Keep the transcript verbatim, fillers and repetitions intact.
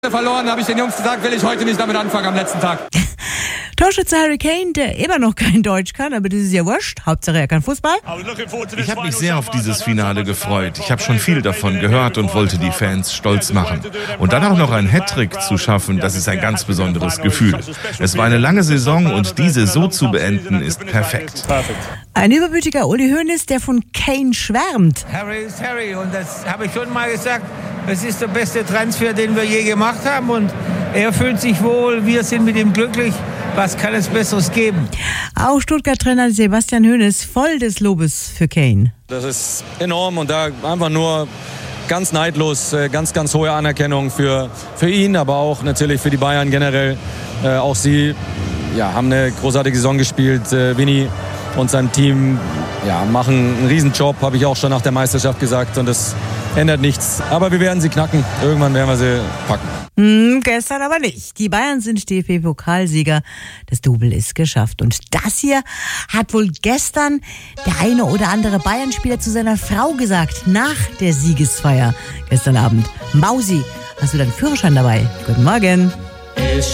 verloren, habe ich den Jungs gesagt, will ich heute nicht damit anfangen am letzten Tag. Torschütze Harry Kane, der immer noch kein Deutsch kann, aber das ist ja wurscht. Hauptsache er kann Fußball. Ich habe mich sehr auf dieses Finale gefreut. Ich habe schon viel davon gehört und wollte die Fans stolz machen. Und dann auch noch einen Hattrick zu schaffen, das ist ein ganz besonderes Gefühl. Es war eine lange Saison und diese so zu beenden ist perfekt. Ein übermütiger Uli Hoeneß, der von Kane schwärmt. Harry ist Harry und das habe ich schon mal gesagt. Es ist der beste Transfer, den wir je gemacht haben und er fühlt sich wohl, wir sind mit ihm glücklich. Was kann es Besseres geben? Auch Stuttgart-Trainer Sebastian Hoeneß voll des Lobes für Kane. Das ist enorm und da einfach nur ganz neidlos, ganz, ganz hohe Anerkennung für, für ihn, aber auch natürlich für die Bayern generell. Äh, auch sie ja, haben eine großartige Saison gespielt. Äh, Vinny und sein Team ja, machen einen Riesenjob, habe ich auch schon nach der Meisterschaft gesagt und das ändert nichts. Aber wir werden sie knacken. Irgendwann werden wir sie packen. Hm, gestern aber nicht. Die Bayern sind D F B-Pokalsieger. Das Double ist geschafft. Und das hier hat wohl gestern der eine oder andere Bayern-Spieler zu seiner Frau gesagt, nach der Siegesfeier gestern Abend. Mausi, hast du deinen Führerschein dabei? Guten Morgen.